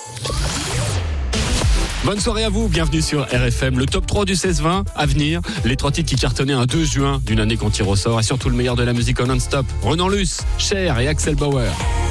Bonne soirée à vous, bienvenue sur RFM. Le top 3 du 16-20 à venir. Les 3 titres qui cartonnaient un 2 juin d'une année qu'on tire au sort. Et surtout le meilleur de la musique en non-stop. Renan Luce, Cher et Axel Bauer.